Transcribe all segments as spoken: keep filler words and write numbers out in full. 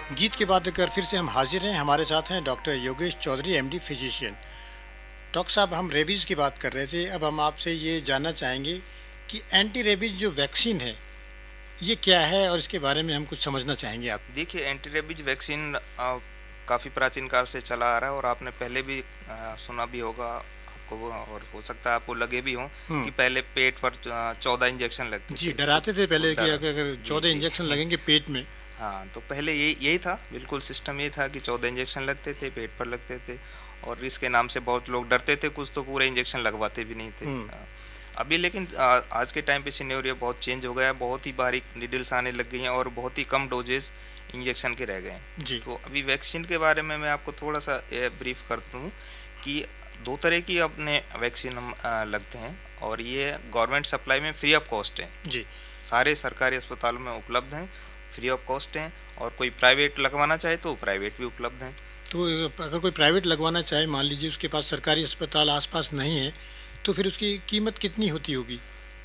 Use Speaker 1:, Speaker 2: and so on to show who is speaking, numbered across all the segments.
Speaker 1: गीत के बाद कर फिर से हम हाजिर हैं। हमारे साथ हैं doctor Yogesh Chaudhary, MD physician. Doctor साहब, हम रेबीज़ की बात कर रहे थे। अब हम आपसे ये जानना चाहेंगे कि एंटी रेबीज़ जो वैक्सीन है ये क्या है, और इसके बारे में हम कुछ समझना चाहेंगे आप।
Speaker 2: देखिए, एंटी रेबीज वैक्सीन काफ़ी प्राचीन काल से चला आ रहा है और आपने पहले भी आ, सुना भी होगा आपको, वो- और हो सकता है आपको लगे भी हों कि पहले पेट पर चौदह इंजेक्शन लगते
Speaker 1: जी,
Speaker 2: थे।
Speaker 1: डराते थे
Speaker 2: वो
Speaker 1: पहले कि
Speaker 2: डरा
Speaker 1: अगर अगर
Speaker 2: जी
Speaker 1: चौदह
Speaker 2: जी
Speaker 1: इंजेक्शन लगेंगे पेट में।
Speaker 2: हाँ, तो पहले यही यही था, बिल्कुल सिस्टम ये था कि चौदह इंजेक्शन लगते थे, पेट पर लगते थे। और इसके नाम से बहुत लोग डरते थे, कुछ तो पूरे इंजेक्शन लगवाते भी नहीं थे।
Speaker 1: हम्म,
Speaker 2: आ, अभी लेकिन आ, आज के टाइम पे सिनेरियो बहुत चेंज हो गया है, बहुत ही बारीक निडल्स आने लग गई हैं और बहुत ही कम डोजेस इंजेक्शन के रह गए हैं।
Speaker 1: जी
Speaker 2: तो अभी वैक्सीन के बारे में मैं आपको थोड़ा सा ब्रीफ करता हूँ कि दो तरह की अपने वैक्सीन हम आ, लगते हैं, और ये गवर्नमेंट सप्लाई में फ्री ऑफ कॉस्ट है।
Speaker 1: जी।
Speaker 2: सारे सरकारी अस्पतालों में उपलब्ध हैं, फ्री ऑफ कॉस्ट हैं। और कोई प्राइवेट लगवाना चाहे तो प्राइवेट भी उपलब्ध हैं।
Speaker 1: तो अगर कोई प्राइवेट लगवाना चाहे, मान लीजिए उसके पास सरकारी अस्पताल आसपास नहीं है, तो फिर उसकी कीमत कितनी होती होगी।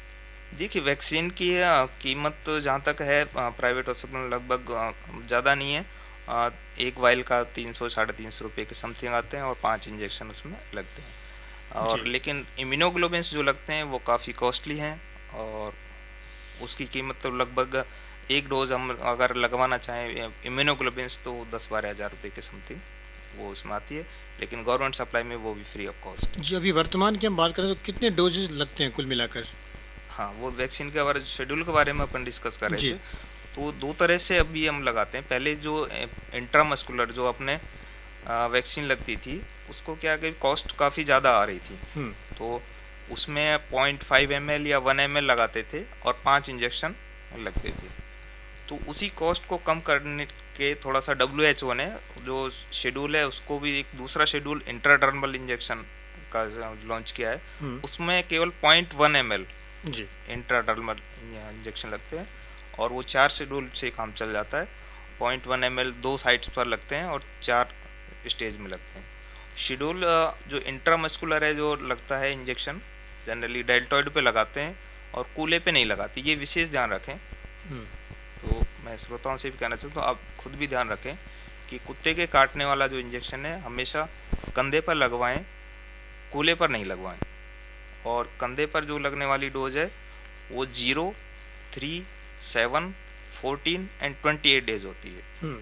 Speaker 2: देखिए, वैक्सीन की अ, कीमत तो जहाँ तक है प्राइवेट हॉस्पिटल में लगभग अ, ज़्यादा नहीं है। अ, एक वाइल का तीन सौ साढ़े तीन सौ रुपये के समथिंग आते हैं और पाँच इंजेक्शन उसमें लगते हैं। और
Speaker 1: जी
Speaker 2: लेकिन इम्यूनोग्लोबिन्स जो लगते हैं वो काफ़ी कॉस्टली हैं, और उसकी कीमत तो लगभग एक डोज हम अगर लगवाना चाहें इम्यूनोग्लोबिन्स तो दस बारह हज़ार रुपये के समथिंग वो उसमें आती है। लेकिन गवर्नमेंट सप्लाई में वो भी फ्री ऑफ कॉस्ट है।
Speaker 1: जी। अभी वर्तमान की हम बात करें तो कितने डोजेज लगते हैं कुल मिलाकर।
Speaker 2: हाँ, वो वैक्सीन के बारे शेड्यूल के बारे में अपन डिस्कस कर रहे
Speaker 1: जी।
Speaker 2: थे। तो दो तरह से अभी हम लगाते हैं। पहले जो इंट्रामस्कुलर जो अपने वैक्सीन लगती थी, उसको क्या कि कॉस्ट काफ़ी ज़्यादा आ रही थी।
Speaker 1: हम्म।
Speaker 2: तो उसमें पॉइंट फाइव एम एल या वन एम एल लगाते थे और पाँच इंजेक्शन लगते थे। तो उसी कॉस्ट को कम करने के थोड़ा सा डब्ल्यू एच ओ ने जो शेड्यूल है उसको भी एक दूसरा शेड्यूल इंट्राडर्मल इंजेक्शन का लॉन्च किया है।
Speaker 1: हम्म।
Speaker 2: उसमें केवल point one M L
Speaker 1: G.
Speaker 2: Intradermal injection लगते हैं और वो चार शेड्यूल से काम चल जाता है। पॉइंट वन एम एल दो साइट्स पर लगते हैं और चार स्टेज में लगते हैं। शेड्यूल जो इंट्रामस्कुलर है जो लगता है इंजेक्शन, जनरली डेल्टॉइड पे लगाते हैं और कूले पे नहीं लगाते, ये विशेष ध्यान रखें।
Speaker 1: हम्म।
Speaker 2: तो मैं श्रोताओं से भी कहना चाहता हूँ, आप खुद भी ध्यान रखें कि कुत्ते के काटने वाला जो इंजेक्शन है हमेशा कंधे पर लगवाएं, कूले पर नहीं लगवाएं। और कंधे पर जो लगने वाली डोज है वो zero, three, seven, fourteen and twenty eight days होती है।
Speaker 1: हम्म।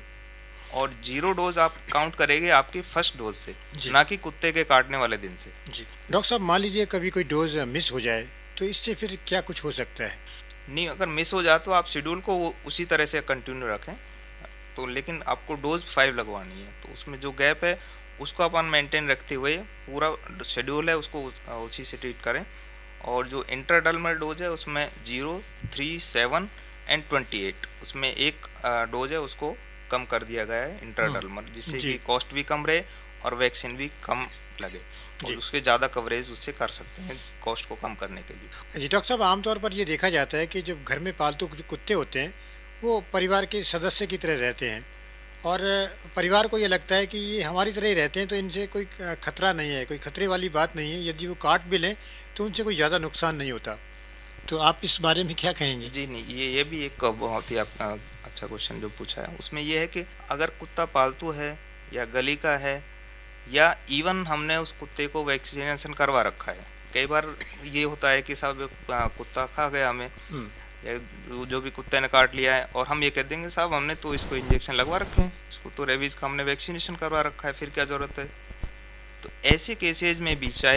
Speaker 2: और जीरो डोज आप काउंट करेंगे आपके फर्स्ट डोज से,
Speaker 1: जी।
Speaker 2: ना कि कुत्ते के काटने वाले दिन से।
Speaker 1: जी। डॉक्टर साहब, मान लीजिए कभी कोई डोज मिस हो जाए तो इससे फिर क्या कुछ हो सकता है।
Speaker 2: नहीं, अगर मिस हो जाए तो आप शेड्यूल को वो उसी तरह से कंटिन्यू रखें। तो लेकिन आपको डोज फाइव लगवानी है, तो उसमें जो गैप है उसको अपन मेंटेन रखते हुए पूरा शेड्यूल है उसको उसी से ट्रीट करें। और जो इंटरडर्मल डोज है उसमें zero, three, seven and twenty eight, उसमें एक डोज है उसको कम कर दिया गया है इंटरडर्मल, जिससे
Speaker 1: जी।
Speaker 2: कि कॉस्ट भी कम रहे और वैक्सीन भी कम लगे। और
Speaker 1: जी।
Speaker 2: उसके ज़्यादा कवरेज उससे कर सकते हैं कॉस्ट को कम करने के लिए।
Speaker 1: जी डॉक्टर साहब, आमतौर पर ये देखा जाता है कि जब घर में पालतू जो कुत्ते होते हैं वो परिवार के सदस्य की तरह रहते हैं, और परिवार को ये लगता है कि ये हमारी तरह ही रहते हैं, तो इनसे कोई खतरा नहीं है, कोई खतरे वाली बात नहीं है। यदि वो काट भी लें तो उनसे कोई ज़्यादा नुकसान नहीं होता। तो आप इस बारे में क्या कहेंगे।
Speaker 2: जी नहीं, ये ये भी एक बहुत ही आप, अच्छा क्वेश्चन जो पूछा है। उसमें ये है कि अगर कुत्ता पालतू है या गली का है, या इवन हमने उस कुत्ते को वैक्सीनेशन करवा रखा है, कई बार ये होता है कि साहब आ, कुत्ता खा गया हमें,
Speaker 1: हम्म।
Speaker 2: या जो भी कुत्ते ने काट लिया है, और हम ये कह देंगे साहब हमने तो इसको इंजेक्शन लगवा रखे हैं, इसको तो रेबीज का हमने वैक्सीनेशन करवा रखा है, फिर क्या ज़रूरत है। तो ऐसे केसेज में भी चाहे